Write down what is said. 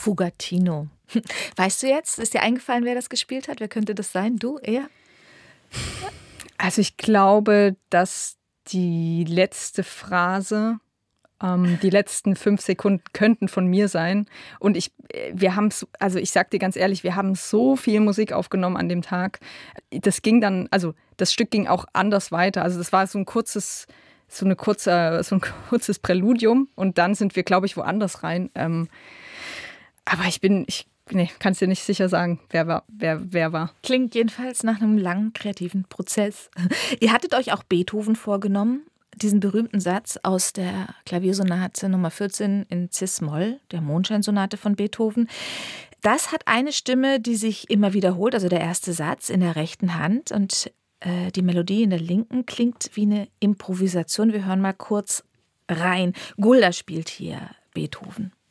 Fugatino. Weißt du jetzt, ist dir eingefallen, wer das gespielt hat? Wer könnte das sein? Du, er? Also ich glaube, dass die letzte Phrase, die letzten 5 Sekunden könnten von mir sein. Und wir haben es, also ich sag dir ganz ehrlich, wir haben so viel Musik aufgenommen an dem Tag. Das ging dann, also das Stück ging auch anders weiter. Also das war so ein kurzes Präludium und dann sind wir, glaube ich, woanders rein. Aber kann es dir nicht sicher sagen, wer war. Klingt jedenfalls nach einem langen kreativen Prozess. Ihr hattet euch auch Beethoven vorgenommen, diesen berühmten Satz aus der Klaviersonate Nummer 14 in Cis-Moll, der Mondscheinsonate von Beethoven. Das hat eine Stimme, die sich immer wiederholt, also der erste Satz in der rechten Hand und die Melodie in der linken klingt wie eine Improvisation. Wir hören mal kurz rein. Gulda spielt hier Beethoven.